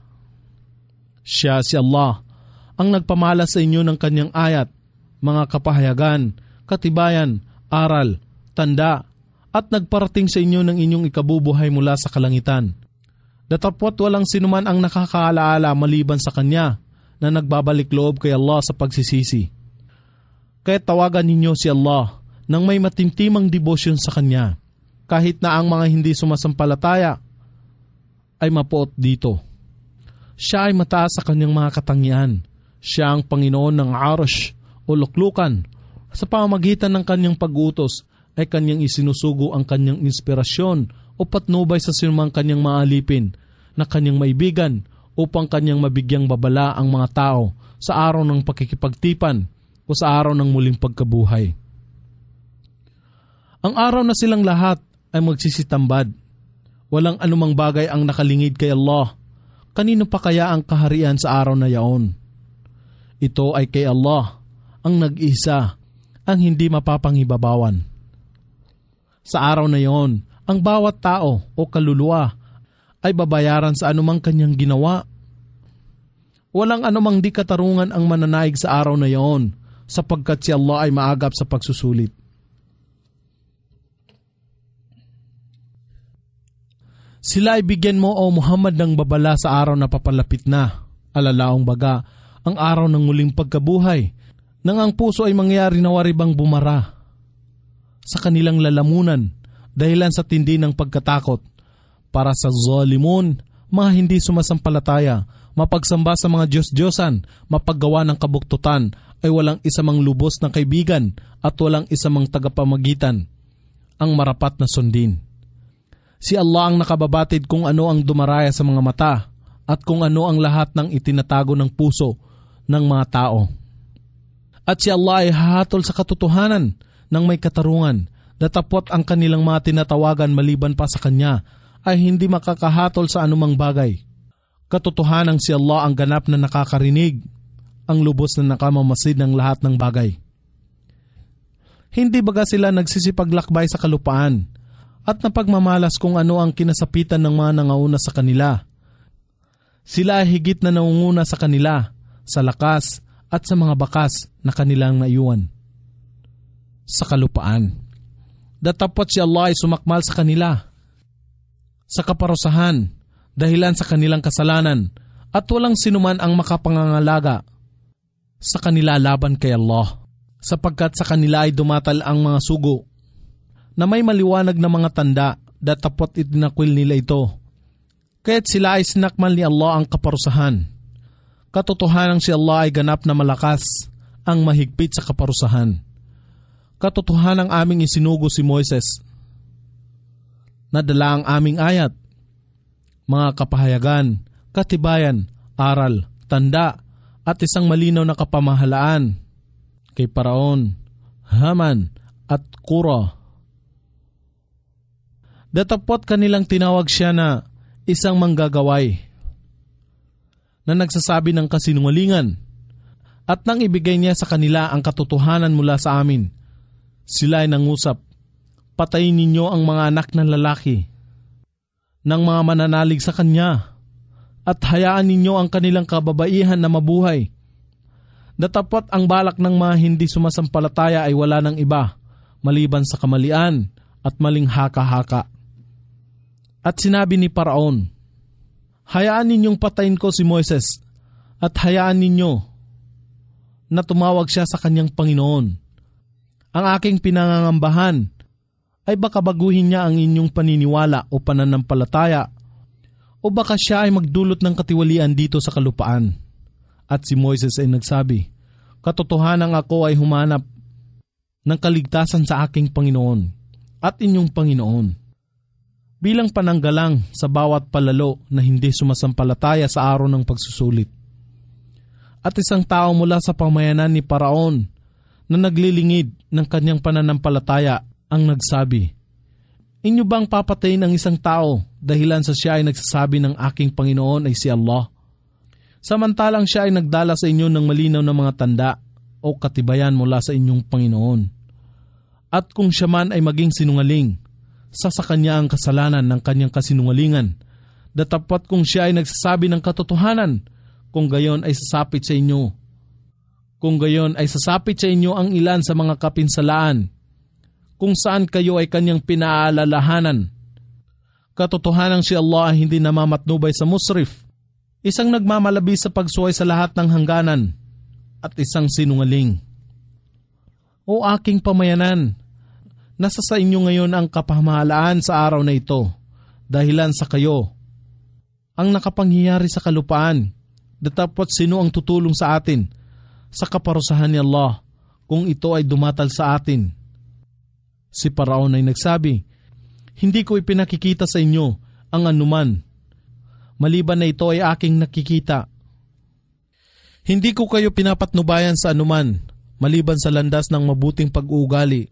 Siya si Allah, ang nagpamala sa inyo ng Kanyang ayat, mga kapahayagan, katibayan, aral, tanda, at nagparating sa inyo ng inyong ikabubuhay mula sa kalangitan. Datapot walang sinuman ang nakakaalaala maliban sa Kanya na nagbabalik loob kay Allah sa pagsisisi. Kaya tawagan ninyo si Allah nang may matimtimang debosyon sa Kanya, kahit na ang mga hindi sumasampalataya ay mapuot dito. Siya ay mataas sa Kanyang mga katangian. Siya ang Panginoon ng Arsh o luklukan. Sa pamamagitan ng Kanyang pag-utos ay Kanyang isinusugo ang Kanyang inspirasyon o patnubay sa sinumang Kanyang maalipin na Kanyang maibigan upang Kanyang mabigyang babala ang mga tao sa araw ng pakikipagtipan o sa araw ng muling pagkabuhay. Ang araw na silang lahat ay magsisitambad. Walang anumang bagay ang nakalingid kay Allah. Kanino pa kaya ang kaharian sa araw na yaon? Ito ay kay Allah, ang nag-isa, ang hindi mapapangibabawan. Sa araw na yaon, ang bawat tao o kaluluwa ay babayaran sa anumang kanyang ginawa. Walang anumang di katarungan ang mananaig sa araw na yaon, sapagkat si Allah ay maagap sa pagsusulit. Sila ay bigyan mo, O Muhammad, ng babala sa araw na papalapit na, alalaong baga, ang araw ng muling pagkabuhay, nang ang puso ay mangyari na waribang bumara sa kanilang lalamunan dahilan sa tindi ng pagkatakot. Para sa zalimun, mga hindi sumasampalataya, mapagsamba sa mga Diyos-Diyosan, mapaggawa ng kabuktutan, ay walang isa mang lubos na kaibigan at walang isa mang tagapamagitan, ang marapat na sundin. Si Allah ang nakababatid kung ano ang dumaraya sa mga mata at kung ano ang lahat ng itinatago ng puso ng mga tao. At si Allah ay hahatol sa katotohanan ng may katarungan
Datapot ang kanilang mga tinatawagan maliban pa sa Kanya ay hindi makakahatol sa anumang bagay. Katotohanang si Allah ang ganap na nakakarinig, ang lubos na nakamamasid ng lahat ng bagay. Hindi baga sila nagsisipaglakbay sa kalupaan at napagmamalas kung ano ang kinasapitan ng mga nangauna sa kanila. Sila ay higit na nangunguna sa kanila, sa lakas at sa mga bakas na kanilang naiwan sa kalupaan. Datapot si Allah ay sumakmal sa kanila sa kaparusahan dahilan sa kanilang kasalanan at walang sinuman ang makapangangalaga sa kanila laban kay Allah sapagkat sa kanila ay dumatal ang mga sugo na may maliwanag na mga tanda. Datapot itinakwil nila ito kaya't sila ay sinakmal ni Allah ang kaparusahan. Katotohanan si Allah ay ganap na malakas ang mahigpit sa kaparusahan. Katotohanan aming isinugo si Moises. Nadala ang aming ayat, mga kapahayagan, katibayan, aral, tanda, at isang malinaw na kapamahalaan kay Paraon, Haman, at Kura. Datapot kanilang tinawag siya na isang manggagaway na nagsasabi ng kasinungalingan at nang ibigay niya sa kanila ang katotohanan mula sa amin. Sila ay nangusap, patayin ninyo ang mga anak ng lalaki ng mga mananalig sa kanya at hayaan ninyo ang kanilang kababaihan na mabuhay. Datapot ang balak ng mga hindi sumasampalataya ay wala ng iba maliban sa kamalian at maling haka-haka. At sinabi ni Paraon, hayaan ninyong patayin ko si Moises at hayaan ninyo na tumawag siya sa kanyang Panginoon. Ang aking pinangangambahan ay baka baguhin niya ang inyong paniniwala o pananampalataya o baka siya ay magdulot ng katiwalian dito sa kalupaan. At si Moises ay nagsabi, katotohanan ako ay humanap ng kaligtasan sa aking Panginoon at inyong Panginoon bilang pananggalang sa bawat palalo na hindi sumasampalataya sa araw ng pagsusulit. At isang tao mula sa pamayanan ni Paraon na naglilingid ng kanyang pananampalataya ang nagsabi, inyo bang papatayin ang isang tao dahilan sa siya ay nagsasabi ng aking Panginoon ay si Allah? Samantalang siya ay nagdala sa inyo ng malinaw na mga tanda o katibayan mula sa inyong Panginoon. At kung siya man ay maging sinungaling, sa kanya ang kasalanan ng kanyang kasinungalingan. Datapot kung siya ay nagsasabi ng katotohanan, kung gayon ay sasapit sa inyo. Kung gayon ay sasapit sa inyo ang ilan sa mga kapinsalaan, kung saan kayo ay kanyang pinaalalahanan. Katotohanan si Allah ay hindi namamatnubay sa musrif, isang nagmamalabi sa pagsuway sa lahat ng hangganan, at isang sinungaling. O aking pamayanan, nasa sa inyo ngayon ang kapamahalaan sa araw na ito, dahilan sa kayo ang nakapangyayari sa kalupaan. Datapot sino ang tutulong sa atin sa kaparusahan ni Allah kung ito ay dumatal sa atin? Si Paraon ay nagsabi, hindi ko ipinakikita sa inyo ang anuman, maliban na ito ay aking nakikita. Hindi ko kayo pinapatnubayan sa anuman, maliban sa landas ng mabuting pag-uugali.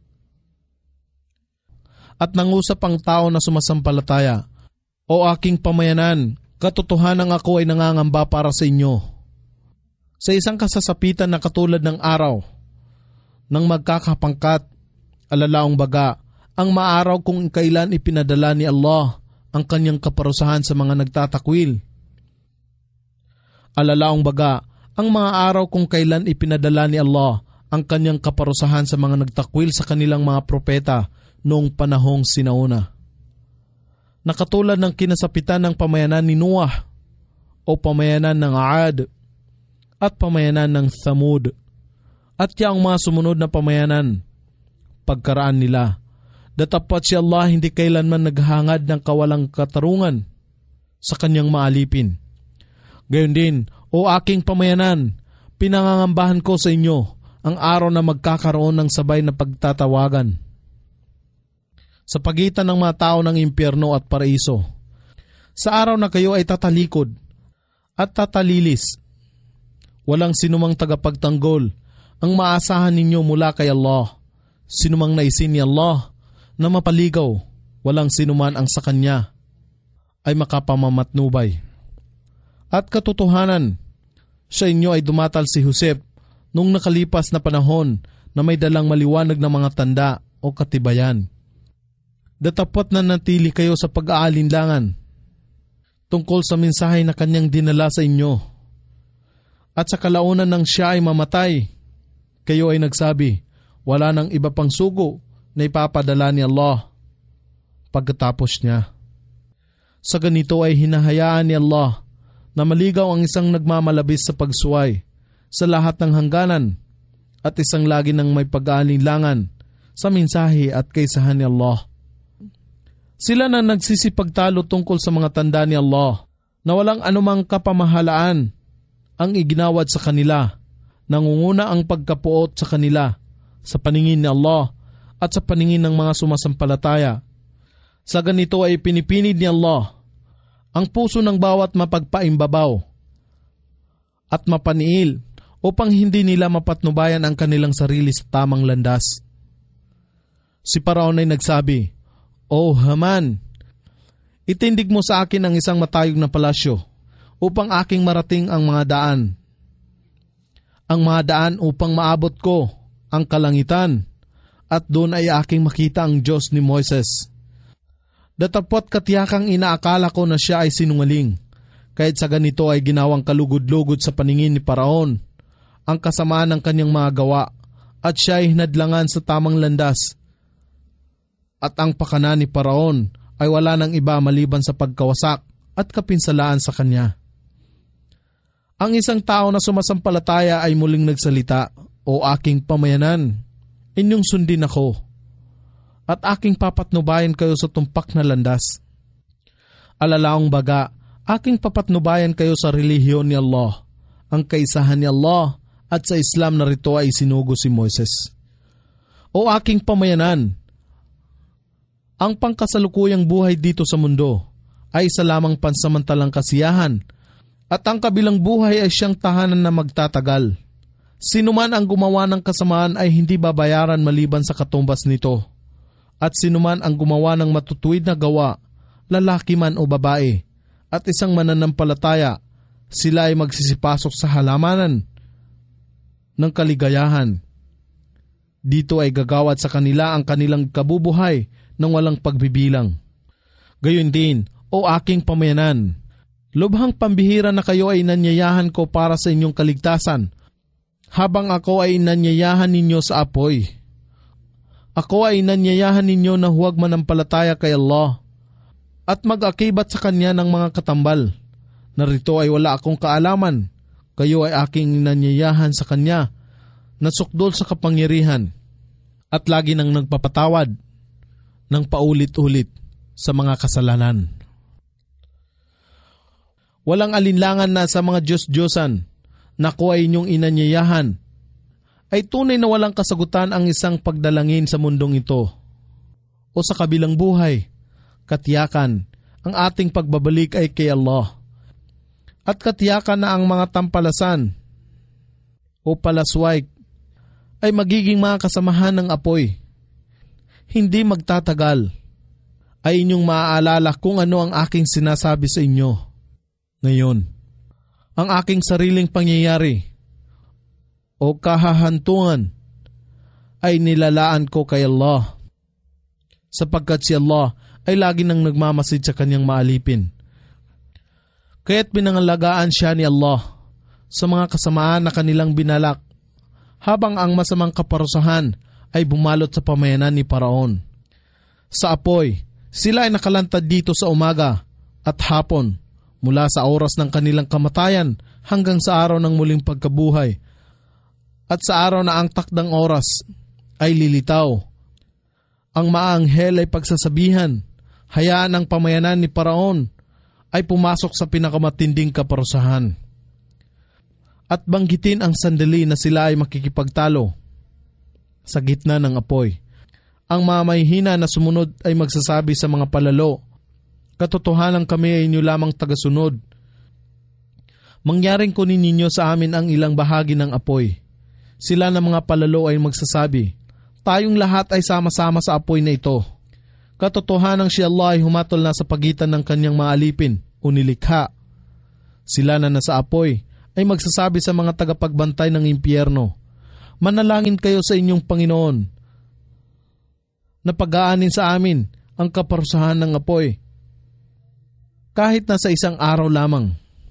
At nangusap ang tao na sumasampalataya, o aking pamayanan, katotohanan ako ay nangangamba para sa inyo. Sa isang kasasapitan na katulad ng araw, nang magkakapangkat, alalaong baga, ang maaraw kung kailan ipinadala ni Allah ang kanyang kaparusahan sa mga nagtatakwil. Alalaong baga, ang mga araw kung kailan ipinadala ni Allah ang kanyang kaparusahan sa mga nagtakwil sa kanilang mga propeta noong panahong sinauna. Nakatulad ng kinasapitan ng pamayanan ni Noah o pamayanan ng Aad at pamayanan ng Thamud at yang mga sumunod na pamayanan pagkaraan nila. Datapot si Allah hindi kailanman naghangad ng kawalang katarungan sa kanyang maalipin. Gayon din, o aking pamayanan, pinangangambahan ko sa inyo ang araw na magkakaroon ng sabay na pagtatawagan sa pagitan ng mga tao ng impyerno at paraiso. Sa araw na kayo ay tatalikod at tatalilis, walang sinumang tagapagtanggol ang maasahan ninyo mula kay Allah
Sinumang naisin ni Allah na mapaligaw, walang sinuman ang sa kanya ay makapamamatnubay. At katotohanan, sa inyo ay dumatal si Joseph nung nakalipas na panahon na may dalang maliwanag na mga tanda o katibayan. Datapot na natili kayo sa pag-aalinlangan tungkol sa mensahe na kanyang dinala sa inyo. At sa kalaunan ng siya ay mamatay, kayo ay nagsabi, wala nang iba pang sugo na ipapadala ni Allah pagkatapos niya. Sa ganito ay hinahayaan ni Allah na maligaw ang isang nagmamalabis sa pagsuway sa lahat ng hangganan at isang lagi ng may pag-aalinlangan sa mensahe at kaysahan ni Allah. Sila na nagsisipagtalo tungkol sa mga tanda ni Allah na walang anumang kapamahalaan ang iginawad sa kanila, nangunguna ang pagkapuot sa kanila sa paningin ni Allah at sa paningin ng mga sumasampalataya. Sa ganito ay pinipinid ni Allah ang puso ng bawat mapagpaimbabaw at mapaniil upang hindi nila mapatnubayan ang kanilang sarili sa tamang landas. Si Paraon ay nagsabi, O Haman, itindig mo sa akin ang isang matayog na palasyo upang aking marating ang mga daan. Ang mga daan upang maabot ko ang kalangitan at doon ay aking makita ang Diyos ni Moises. Datapot katiyakang inaakala ko na siya ay sinungaling, kahit sa ganito ay ginawang kalugod-lugod sa paningin ni Paraon ang kasamaan ng kanyang mga gawa at siya ay hinadlangan sa tamang landas. At ang pakana ni Paraon ay wala nang iba maliban sa pagkawasak at kapinsalaan sa kanya. Ang isang tao na sumasampalataya ay muling nagsalita, O aking pamayanan, inyong sundin ako, at aking papatnubayan kayo sa tumpak na landas. Alalaong baga, aking papatnubayan kayo sa relihiyon ni Allah, ang kaisahan ni Allah, at sa Islam na rito ay sinugo si Moises. O aking pamayanan, ang pangkasalukuyang buhay dito sa mundo ay isa lamang pansamantalang kasiyahan at ang kabilang buhay ay siyang tahanan na magtatagal. Sino man ang gumawa ng kasamaan ay hindi babayaran maliban sa katumbas nito. At sino man ang gumawa ng matutuwid na gawa, lalaki man o babae, at isang mananampalataya, sila ay magsisipasok sa halamanan ng kaligayahan. Dito ay gagawad sa kanila ang kanilang kabubuhay ng walang pagbibilang. Gayon din, o aking pamayanan, lubhang pambihira na kayo ay inanyayahan ko para sa inyong kaligtasan, habang ako ay inanyayahan ninyo sa apoy. Ako ay inanyayahan ninyo na huwag manampalataya kay Allah at mag-akibat sa kanya ng mga katambal. Narito ay wala akong kaalaman, kayo ay aking inanyayahan sa kanya na sukdol sa kapangyarihan at lagi nang nagpapatawad ng paulit-ulit sa mga kasalanan. Walang alinlangan na sa mga Diyos-Diyosan na ko ay inyong inanyayahan ay tunay na walang kasagutan ang isang pagdalangin sa mundong ito o sa kabilang buhay. Katiyakan, ang ating pagbabalik ay kay Allah. At katiyakan na ang mga tampalasan o palasway ay magiging mga kasamahan ng apoy. Hindi magtatagal ay inyong maaalala kung ano ang aking sinasabi sa inyo. Ngayon, ang aking sariling pangyayari o kahahantungan ay nilalaan ko kay Allah, sapagkat si Allah ay lagi nang nagmamasid sa kanyang maalipin. Kaya't pinangalagaan siya ni Allah sa mga kasamaan na kanilang binalak, habang ang masamang kaparusahan ay bumalot sa pamayanan ni Paraon. Sa apoy, sila ay nakalantad dito sa umaga at hapon, mula sa oras ng kanilang kamatayan hanggang sa araw ng muling pagkabuhay. At sa araw na ang takdang oras ay lilitaw, ang maanghel ay pagsasabihan, hayaan ang pamayanan ni Paraon ay pumasok sa pinakamatinding kaparusahan. At banggitin ang sandali na sila ay makikipagtalo sa gitna ng apoy. Ang mga mahihina na sumunod ay magsasabi sa mga palalo, katotohanan kami ay inyo lamang tagasunod. Mangyaring kunin ninyo sa amin ang ilang bahagi ng apoy. Sila na mga palalo ay magsasabi, tayong lahat ay sama-sama sa apoy na ito. Katotohanang si Allah ay humatol na sa pagitan ng kanyang mga alipin o nilikha. Sila na nasa apoy ay magsasabi sa mga tagapagbantay ng impyerno, manalangin kayo sa inyong Panginoon na pag-aanin sa amin ang kaparusahan ng apoy. Kahit na sa isang araw lamang.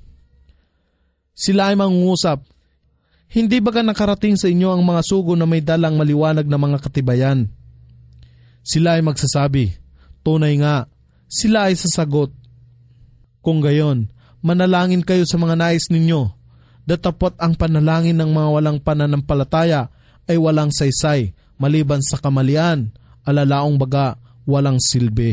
Sila ay mangungusap, hindi baga nakarating sa inyo ang mga sugo na may dalang maliwanag na mga katibayan? Sila ay magsasabi, tunay nga, sila ay sasagot. Kung gayon, manalangin kayo sa mga nais ninyo, datapot ang panalangin ng mga walang pananampalataya ay walang saysay, maliban sa kamalian, alalaong baga, walang silbi.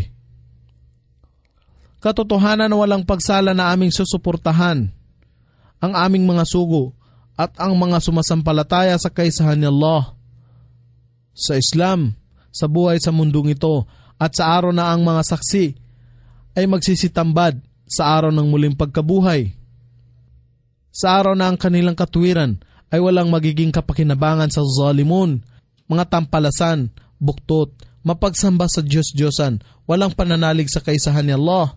Katotohanan na walang pagsala na aming susuportahan ang aming mga sugo at ang mga sumasampalataya sa kaisahan ni Allah, sa Islam, sa buhay sa mundong ito, at sa araw na ang mga saksi ay magsisitambad sa araw ng muling pagkabuhay. Sa araw na ang kanilang katuwiran ay walang magiging kapakinabangan sa zalimun, mga tampalasan, buktot, mapagsamba sa Diyos-Diyosan, walang pananalig sa kaisahan ni Allah.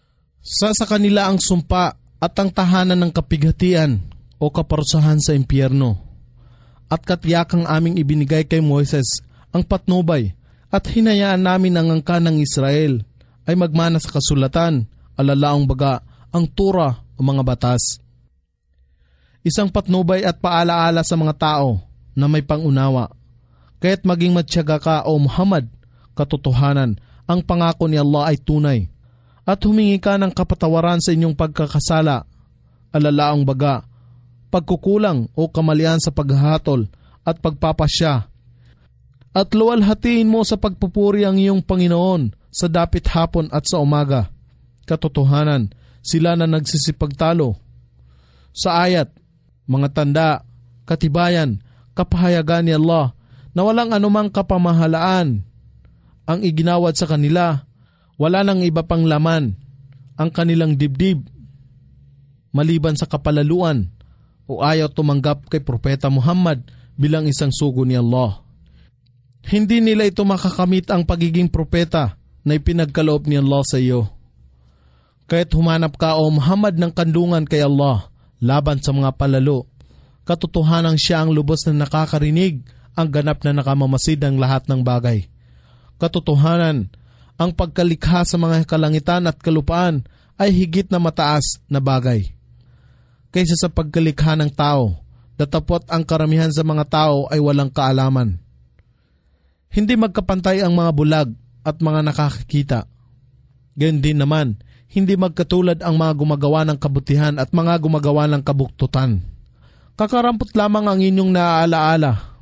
Sa kanila ang sumpa at ang tahanan ng kapighatian o kaparusahan sa impyerno. At katiyakang aming ibinigay kay Moises ang patnubay at hinayaan namin ang angkan ng Israel ay magmana sa kasulatan, alalaong baga, ang Tura o mga batas. Isang patnubay at paalaala sa mga tao na may pangunawa. Kaya't maging matyaga ka o Muhammad, katotohanan, ang pangako ni Allah ay tunay. At humingi ka ng kapatawaran sa inyong pagkakasala, alalaong baga, pagkukulang o kamalian sa paghahatol at pagpapasya. At luwalhatiin mo sa pagpupuri ang iyong Panginoon sa dapit hapon at sa umaga. Katotohanan, sila na nagsisipagtalo. Sa ayat, mga tanda, katibayan, kapahayagan ni Allah na walang anumang kapamahalaan ang iginawad sa kanila. Wala nang iba pang laman ang kanilang dibdib maliban sa kapalaluan o ayaw tumanggap kay Propeta Muhammad bilang isang sugo ni Allah. Hindi nila ito makakamit ang pagiging propeta na ipinagkaloob ni Allah sa iyo. Kaya't humanap ka o Muhammad ng kandungan kay Allah laban sa mga palalo. Katotohanang siya ang lubos na nakakarinig, ang ganap na nakamamasid ng lahat ng bagay. Katotohanan, ang pagkalikha sa mga kalangitan at kalupaan ay higit na mataas na bagay kaysa sa pagkalikha ng tao, datapot ang karamihan sa mga tao ay walang kaalaman. Hindi magkapantay ang mga bulag at mga nakakakita. Gayon din naman, hindi magkatulad ang mga gumagawa ng kabutihan at mga gumagawa ng kabuktutan. Kakarampot lamang ang inyong naaalaala.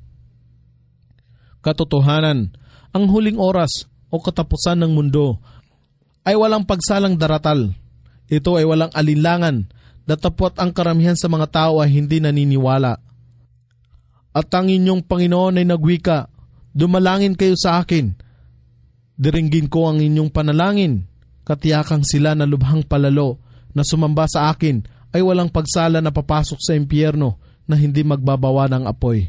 Katotohanan, ang huling oras o katapusan ng mundo ay walang pagsalang daratal. Ito ay walang alinlangan, datapot ang karamihan sa mga tao ay hindi naniniwala. At ang inyong Panginoon ay nagwika, dumalangin kayo sa akin. Diringgin ko ang inyong panalangin. Katiyakang sila na lubhang palalo na sumamba sa akin ay walang pagsala na papasok sa impyerno na hindi magbabawa ng apoy.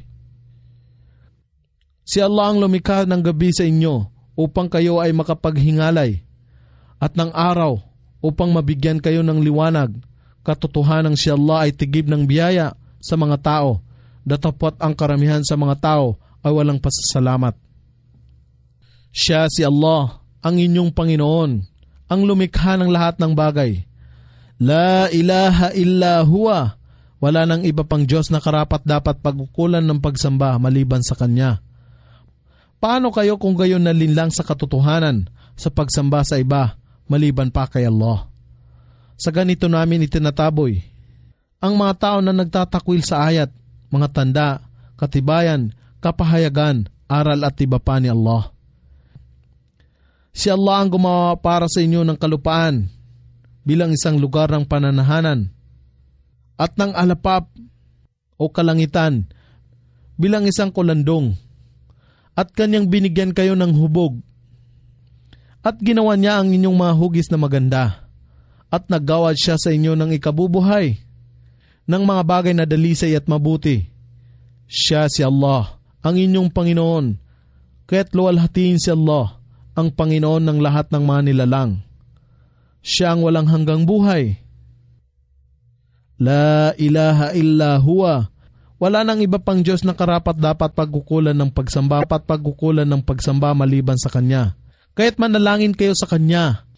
Si Allah ang lumikha ng gabi sa inyo upang kayo ay makapaghingalay at ng araw upang mabigyan kayo ng liwanag. Katotohanang si Allah ay tigib ng biyaya sa mga tao, datapot ang karamihan sa mga tao ay walang pasasalamat. Siya si Allah, ang inyong Panginoon, ang lumikha ng lahat ng bagay. La ilaha illa huwa, wala nang iba pang Diyos na karapat dapat pagkukulan ng pagsamba maliban sa Kanya. Paano kayo kung gayon nalinlang sa katotohanan sa pagsamba sa iba maliban pa kay Allah? Sa ganito namin itinataboy ang mga tao na nagtatakwil sa ayat, mga tanda, katibayan, kapahayagan, aral at iba pa ni Allah. Si Allah ang gumawa para sa inyo ng kalupaan bilang isang lugar ng pananahanan at ng alapap o kalangitan bilang isang kulandong, at Kanyang binigyan kayo ng hubog at ginawa Niya ang inyong mga hugis na maganda at naggawad Siya sa inyo ng ikabubuhay ng mga bagay na dalisay at mabuti. Siya si Allah, ang inyong Panginoon, Kaya't luwalhatiin si Allah, ang Panginoon ng lahat ng mga nilalang. Siya ang walang hanggang buhay. La ilaha illa huwa. Wala nang iba pang Diyos na karapat dapat pagkukulan ng pagsamba maliban sa Kanya. Kaya't manalangin kayo sa Kanya